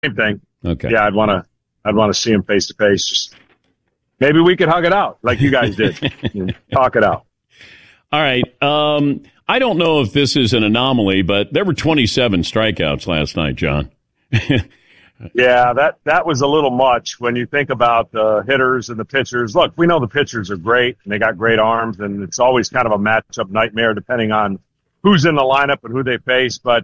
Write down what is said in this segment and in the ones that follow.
Same thing. Okay. Yeah, I'd want to see him face to face. Just maybe we could hug it out like you guys did. Talk it out. All right. I don't know if this is an anomaly, but there were 27 strikeouts last night, John. Yeah, that was a little much when you think about the hitters and the pitchers. Look, we know the pitchers are great and they got great arms, and it's always kind of a matchup nightmare depending on who's in the lineup and who they face. But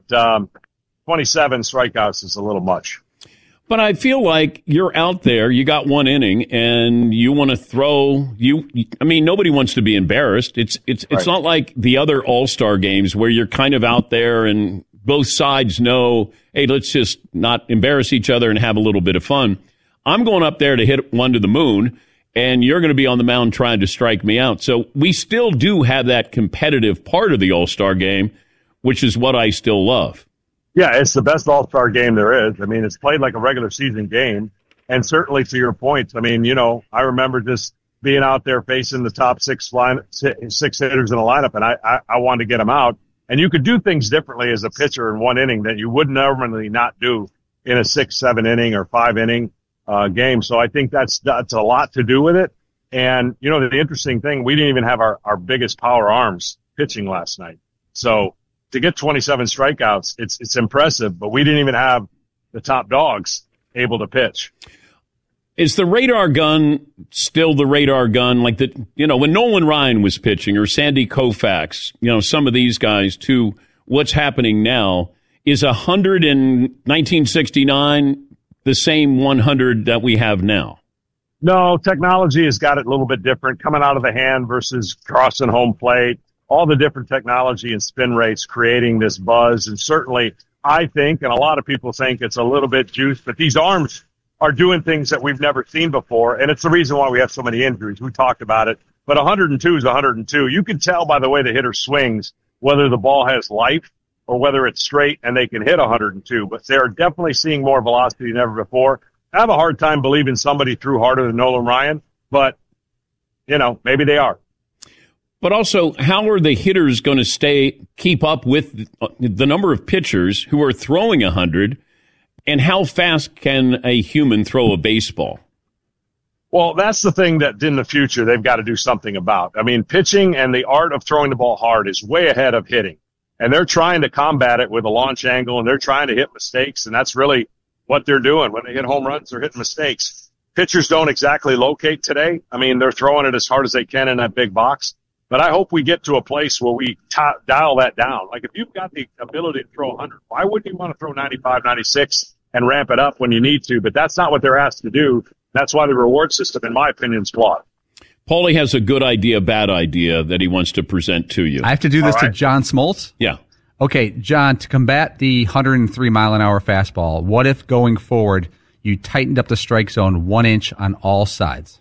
27 strikeouts is a little much. But I feel like you're out there, you got one inning, and you want to throw. I mean, nobody wants to be embarrassed. It's Right. not like the other All-Star games where you're kind of out there and both sides know, hey, let's just not embarrass each other and have a little bit of fun. I'm going up there to hit one to the moon, and you're going to be on the mound trying to strike me out. So we still do have that competitive part of the All-Star game, which is what I still love. Yeah, it's the best All-Star game there is. I mean, it's played like a regular season game. And certainly to your point, I mean, I remember just being out there facing the top six hitters in a lineup, and I wanted to get them out. And you could do things differently as a pitcher in one inning that you would normally not do in a 6, 7 inning or 5 inning game. So I think that's a lot to do with it. And, the interesting thing, we didn't even have our biggest power arms pitching last night. So to get 27 strikeouts, it's impressive, but we didn't even have the top dogs able to pitch. Is the radar gun still the radar gun? Like when Nolan Ryan was pitching or Sandy Koufax, some of these guys too, what's happening now is 100 in 1969 the same 100 that we have now? No, technology has got it a little bit different coming out of the hand versus crossing home plate. All the different technology and spin rates creating this buzz. And certainly I think, and a lot of people think it's a little bit juiced, but these arms are doing things that we've never seen before. And it's the reason why we have so many injuries. We talked about it, but 102 is 102. You can tell by the way the hitter swings whether the ball has life or whether it's straight and they can hit 102, but they're definitely seeing more velocity than ever before. I have a hard time believing somebody threw harder than Nolan Ryan, but maybe they are. But also, how are the hitters going to keep up with the number of pitchers who are throwing 100, and how fast can a human throw a baseball? Well, that's the thing that in the future they've got to do something about. I mean, pitching and the art of throwing the ball hard is way ahead of hitting, and they're trying to combat it with a launch angle, and they're trying to hit mistakes, and that's really what they're doing. When they hit home runs, they're hitting mistakes. Pitchers don't exactly locate today. I mean, they're throwing it as hard as they can in that big box. But I hope we get to a place where we dial that down. Like if you've got the ability to throw 100, why wouldn't you want to throw 95, 96 and ramp it up when you need to? But that's not what they're asked to do. That's why the reward system, in my opinion, is flawed. Paulie has a good idea, bad idea that he wants to present to you. I have to do this to John Smoltz? Yeah. Okay, John, to combat the 103-mile-an-hour fastball, what if going forward you tightened up the strike zone 1 inch on all sides?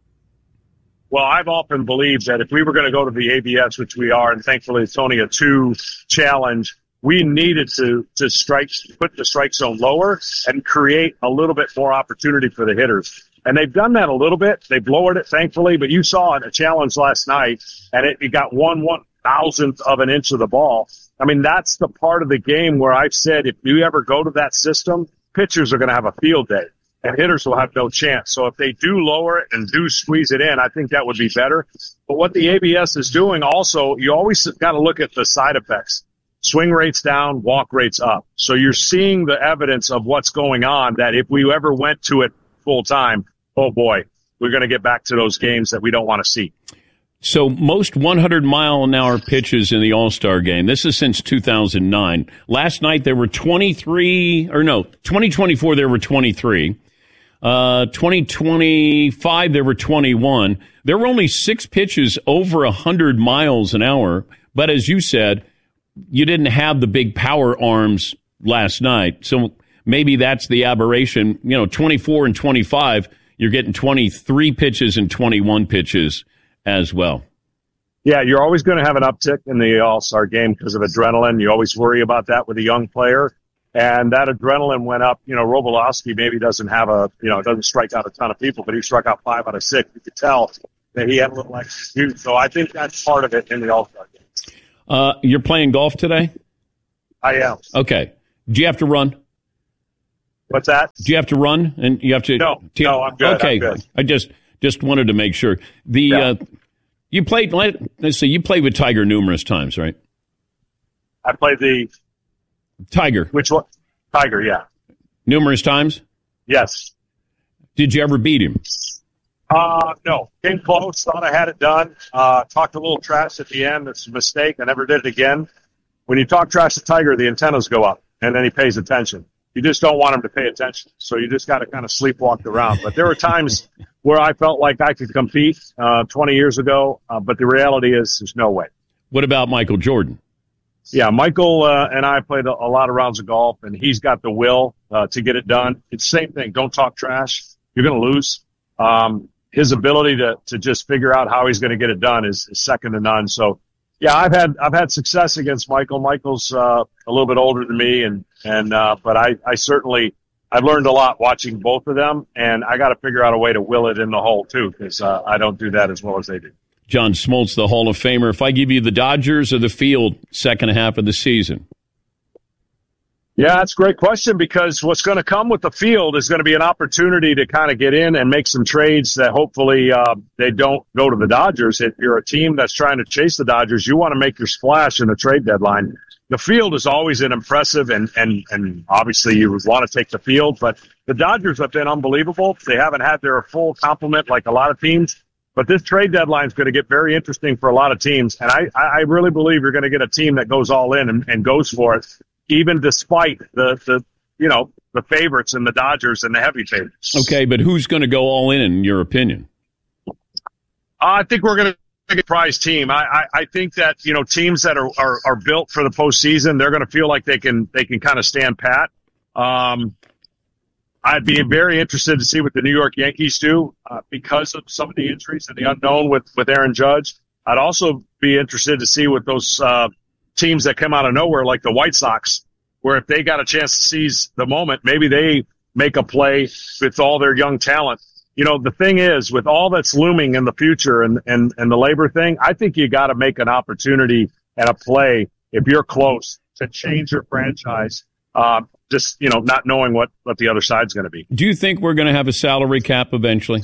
Well, I've often believed that if we were going to go to the ABS, which we are, and thankfully it's only a 2 challenge, we needed to put the strike zone lower and create a little bit more opportunity for the hitters. And they've done that a little bit. They've lowered it, thankfully, but you saw it, a challenge last night, and it got 1/1000th of an inch of the ball. I mean, that's the part of the game where I've said if you ever go to that system, pitchers are going to have a field day. And hitters will have no chance. So if they do lower it and do squeeze it in, I think that would be better. But what the ABS is doing also, you always got to look at the side effects. Swing rates down, walk rates up. So you're seeing the evidence of what's going on, that if we ever went to it full time, oh boy, we're going to get back to those games that we don't want to see. So most 100-mile-an-hour pitches in the All-Star game. This is since 2009. Last night there were 2024 there were 23. 2025 there were 21. There were only 6 pitches over 100 miles an hour. But as you said, you didn't have the big power arms last night. So maybe that's the aberration. 24 and 25, you're getting 23 pitches and 21 pitches as well. Yeah, you're always going to have an uptick in the All-Star game because of adrenaline. You always worry about that with a young player. And that adrenaline went up. Robolowski maybe doesn't have doesn't strike out a ton of people, but he struck out 5 out of 6. You could tell that he had a little extra juice. So I think that's part of it in the All-Star game. You're playing golf today? I am. Okay. Do you have to run? What's that? Do you have to run? And you have to? No, I'm good. Okay, I'm good. I just wanted to make sure. You played. Let's see. You played with Tiger numerous times, right? I played the Tiger. Which one? Tiger, yeah. Numerous times? Yes. Did you ever beat him? No. Came close. Thought I had it done. Talked a little trash at the end. It's a mistake. I never did it again. When you talk trash to Tiger, the antennas go up, and then he pays attention. You just don't want him to pay attention. So you just got to kind of sleepwalk around. But there were times where I felt like I could compete 20 years ago, but the reality is there's no way. What about Michael Jordan? Yeah, Michael and I played a lot of rounds of golf, and he's got the will to get it done. It's the same thing. Don't talk trash. You're going to lose. His ability to just figure out how he's going to get it done is second to none. So, yeah, I've had success against Michael. Michael's a little bit older than me, but I certainly I've learned a lot watching both of them, and I got to figure out a way to will it in the hole too, because I don't do that as well as they do. John Smoltz, the Hall of Famer. If I give you the Dodgers or the field second half of the season? Yeah, that's a great question, because what's going to come with the field is going to be an opportunity to kind of get in and make some trades that hopefully they don't go to the Dodgers. If you're a team that's trying to chase the Dodgers, you want to make your splash in the trade deadline. The field is always an impressive, and obviously you would want to take the field, but the Dodgers have been unbelievable. They haven't had their full complement like a lot of teams. But this trade deadline is going to get very interesting for a lot of teams, and I really believe you're going to get a team that goes all in and goes for it, even despite the favorites and the Dodgers and the heavy favorites. Okay, but who's going to go all in your opinion? I think we're going to get a prize team. I think that teams that are built for the postseason, they're going to feel like they can kind of stand pat. I'd be very interested to see what the New York Yankees do because of some of the injuries and the unknown with Aaron Judge. I'd also be interested to see what those teams that come out of nowhere, like the White Sox, where if they got a chance to seize the moment, maybe they make a play with all their young talent. The thing is, with all that's looming in the future and the labor thing, I think you got to make an opportunity and a play if you're close to change your franchise. Just not knowing what the other side's going to be. Do you think we're going to have a salary cap eventually?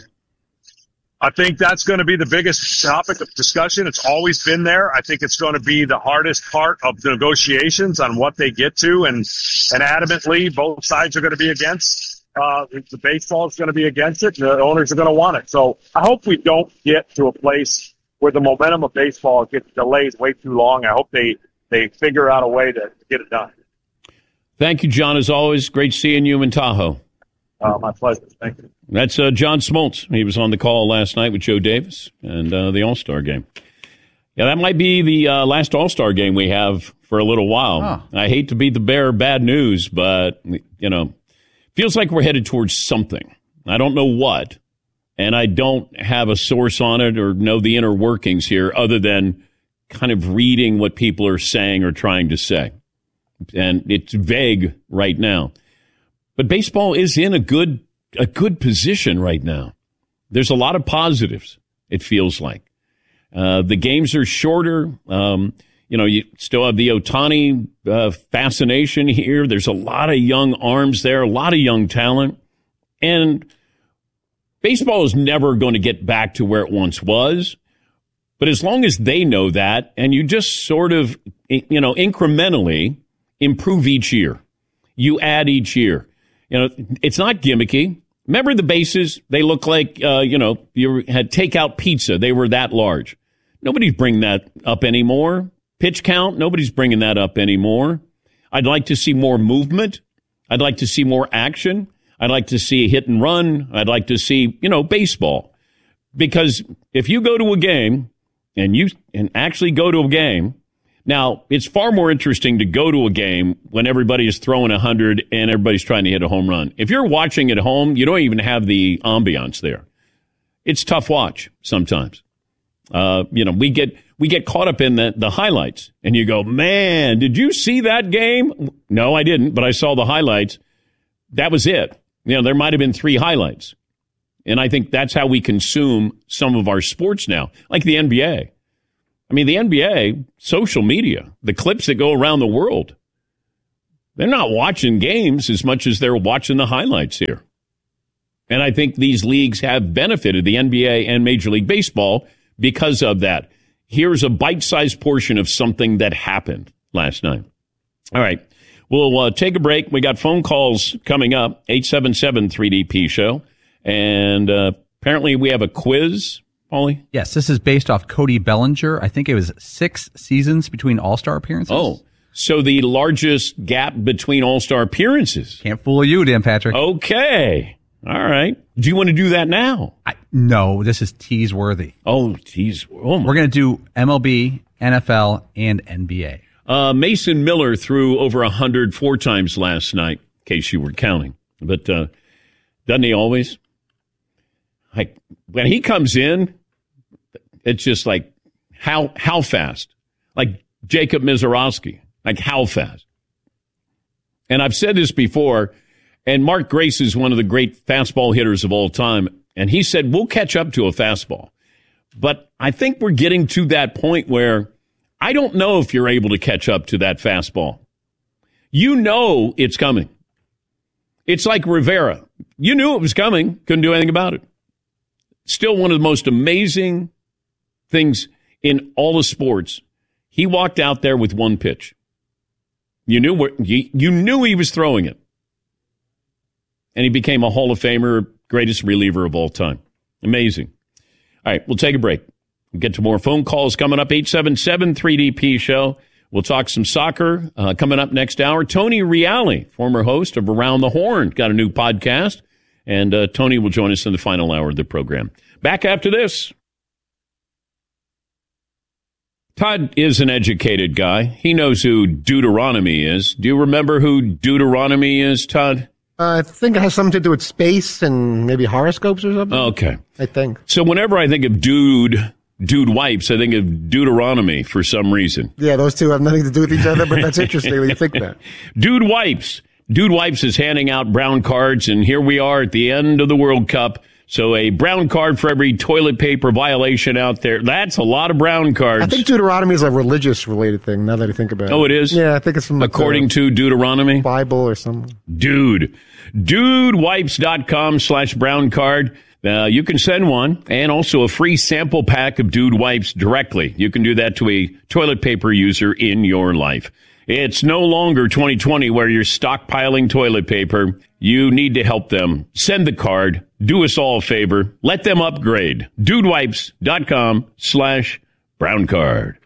I think that's going to be the biggest topic of discussion. It's always been there. I think it's going to be the hardest part of the negotiations on what they get to, and adamantly both sides are going to be against. The baseball is going to be against it. The owners are going to want it. So I hope we don't get to a place where the momentum of baseball gets delayed way too long. I hope they figure out a way to get it done. Thank you, John, as always. Great seeing you in Tahoe. My pleasure. Thank you. That's John Smoltz. He was on the call last night with Joe Davis and the All-Star game. Yeah, that might be the last All-Star game we have for a little while. Huh. I hate to be the bearer of bad news, but, feels like we're headed towards something. I don't know what, and I don't have a source on it or know the inner workings here other than kind of reading what people are saying or trying to say. And it's vague right now. But baseball is in a good position right now. There's a lot of positives, it feels like. The games are shorter. You still have the Ohtani fascination here. There's a lot of young arms there, a lot of young talent. And baseball is never going to get back to where it once was. But as long as they know that, and you just sort of, incrementally improve each year. You add each year. It's not gimmicky. Remember the bases? They look like, you had takeout pizza. They were that large. Nobody's bringing that up anymore. Pitch count, nobody's bringing that up anymore. I'd like to see more movement. I'd like to see more action. I'd like to see a hit and run. I'd like to see, baseball. Because if you go to a game and actually go to a game, now, it's far more interesting to go to a game when everybody is throwing 100 and everybody's trying to hit a home run. If you're watching at home, you don't even have the ambiance there. It's tough watch sometimes. We get caught up in the highlights, and you go, man, did you see that game? No, I didn't, but I saw the highlights. That was it. There might have been 3 highlights. And I think that's how we consume some of our sports now, like the NBA. I mean, the NBA, social media, the clips that go around the world, They're not watching games as much as they're watching the highlights here. And I think these leagues have benefited, the NBA and Major League Baseball, because of that. Here's a bite-sized portion of something that happened last night. All right. We'll take a break. We got phone calls coming up, 877-3DP show. And apparently we have a quiz, Paulie? Yes, this is based off Cody Bellinger. I think it was 6 seasons between All-Star appearances. Oh, so the largest gap between All-Star appearances. Can't fool you, Dan Patrick. Okay. All right. Do you want to do that now? No, this is tease worthy. Oh, geez. Oh, we're going to do MLB, NFL, and NBA. Mason Miller threw over 100 4 times last night, in case you were counting. But doesn't he always? Like, when he comes in, it's just like, how fast? Like Jacob Mizorowski. Like, how fast? And I've said this before, and Mark Grace is one of the great fastball hitters of all time, and he said, we'll catch up to a fastball. But I think we're getting to that point where I don't know if you're able to catch up to that fastball. You know it's coming. It's like Rivera. You knew it was coming, couldn't do anything about it. Still one of the most amazing things in all of sports. He walked out there with one pitch. You knew he was throwing it. And he became a Hall of Famer, greatest reliever of all time. Amazing. All right, we'll take a break. We'll get to more phone calls coming up, 877-3DP show. We'll talk some soccer coming up next hour. Tony Reale, former host of Around the Horn, got a new podcast. And Tony will join us in the final hour of the program. Back after this. Todd is an educated guy. He knows who Deuteronomy is. Do you remember who Deuteronomy is, Todd? I think it has something to do with space and maybe horoscopes or something. Okay. I think. So whenever I think of dude wipes, I think of Deuteronomy for some reason. Yeah, those two have nothing to do with each other, but that's interesting when you think that. Dude Wipes. Dude Wipes is handing out brown cards, and here we are at the end of the World Cup. So a brown card for every toilet paper violation out there. That's a lot of brown cards. I think Deuteronomy is a religious-related thing, now that I think about it. Oh, it is? Yeah, I think it's from according to Deuteronomy? Bible or something. Dudewipes.com/brown card. You can send one, and also a free sample pack of Dude Wipes directly. You can do that to a toilet paper user in your life. It's no longer 2020 where you're stockpiling toilet paper. You need to help them. Send the card. Do us all a favor. Let them upgrade. Dudewipes.com/brown card.